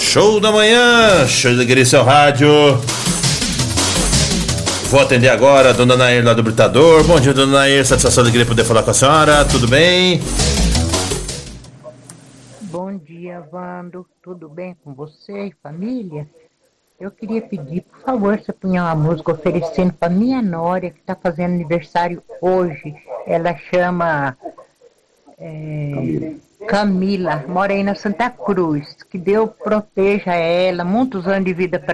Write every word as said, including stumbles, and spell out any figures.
Show da manhã, show de alegria, seu rádio. Vou atender agora a dona Nair lá do Britador. Bom dia, dona Nair, satisfação e alegria poder falar com a senhora, tudo bem? Bom dia, Vando, tudo bem com você e família? Eu queria pedir, por favor, você punha uma música oferecendo para minha nora que está fazendo aniversário hoje. Ela chama é, Camila. Camila, mora aí na Santa Cruz. Que Deus proteja ela, muitos anos de vida para